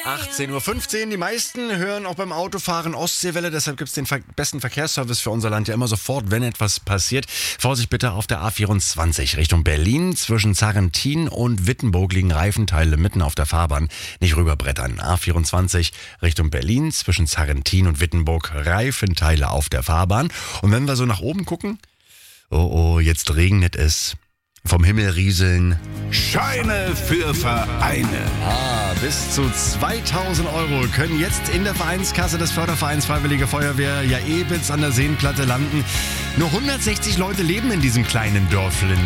18:15 Uhr. Die meisten hören auch beim Autofahren Ostseewelle. Deshalb gibt es den besten Verkehrsservice für unser Land ja immer sofort, wenn etwas passiert. Vorsicht bitte auf der A24 Richtung Berlin. Zwischen Sarrentin und Wittenburg liegen Reifenteile mitten auf der Fahrbahn. Nicht rüberbrettern. A24 Richtung Berlin. Zwischen Sarrentin und Wittenburg Reifenteile auf der Fahrbahn. Und wenn wir so nach oben gucken, oh, jetzt regnet es. Vom Himmel rieseln Scheine für Vereine. Bis zu 2.000 € können jetzt in der Vereinskasse des Fördervereins Freiwillige Feuerwehr Jaebitz an der Seenplatte landen. Nur 160 Leute leben in diesem kleinen Dörfchen,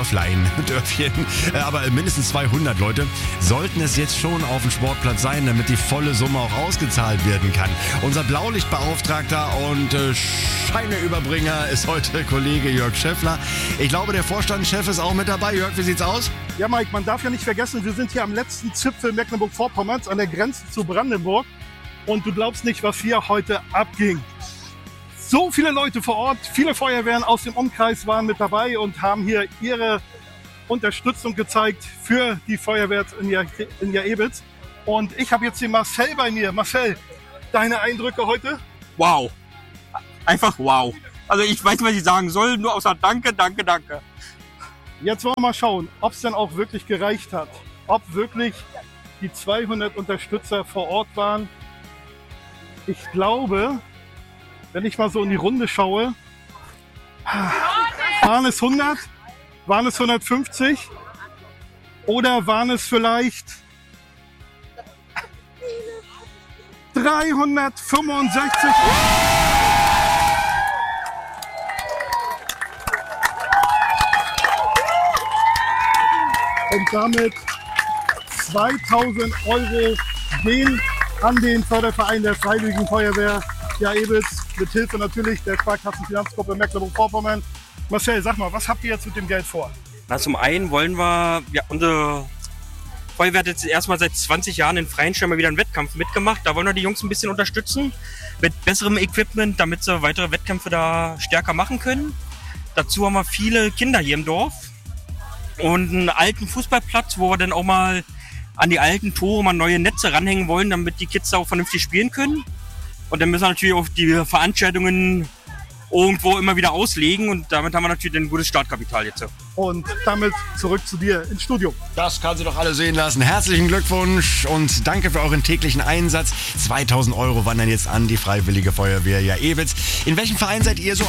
aber mindestens 200 Leute sollten es jetzt schon auf dem Sportplatz sein, damit die volle Summe auch ausgezahlt werden kann. Unser Blaulichtbeauftragter und Scheineüberbringer ist heute Kollege Jörg Schäffler. Ich glaube, der Vorstandschef ist auch mit dabei. Jörg, wie sieht's aus? Ja, Mike, man darf ja nicht vergessen, wir sind hier am letzten Zipfel Mecklenburg-Vorpommerns an der Grenze zu Brandenburg. Und du glaubst nicht, was hier heute abging. So viele Leute vor Ort, viele Feuerwehren aus dem Umkreis waren mit dabei und haben hier ihre Unterstützung gezeigt für die Feuerwehr in Jaebitz. Und ich habe jetzt den Marcel bei mir. Marcel, deine Eindrücke heute? Wow. Einfach wow. Also ich weiß nicht, was ich sagen soll, nur außer danke, danke, danke. Jetzt wollen wir mal schauen, ob es dann auch wirklich gereicht hat. Ob wirklich die 200 Unterstützer vor Ort waren. Ich glaube, wenn ich mal so in die Runde schaue, waren es 100? Waren es 150? Oder waren es vielleicht 365? Und damit 2.000 € gehen an den Förderverein der Freiwilligen Feuerwehr Jaebitz, mit Hilfe natürlich der Sparkassenfinanzgruppe Mecklenburg-Vorpommern. Marcel, sag mal, was habt ihr jetzt mit dem Geld vor? Na, zum einen wollen wir, unsere Feuerwehr hat jetzt erstmal seit 20 Jahren in Freienstein mal wieder einen Wettkampf mitgemacht. Da wollen wir die Jungs ein bisschen unterstützen mit besserem Equipment, damit sie weitere Wettkämpfe da stärker machen können. Dazu haben wir viele Kinder hier im Dorf. Und einen alten Fußballplatz, wo wir dann auch mal an die alten Tore mal neue Netze ranhängen wollen, damit die Kids da auch vernünftig spielen können. Und dann müssen wir natürlich auch die Veranstaltungen irgendwo immer wieder auslegen. Und damit haben wir natürlich ein gutes Startkapital jetzt. Und damit zurück zu dir ins Studio. Das kann sie doch alle sehen lassen. Herzlichen Glückwunsch und danke für euren täglichen Einsatz. 2.000 € wandern jetzt an die Freiwillige Feuerwehr Jaebitz. In welchem Verein seid ihr so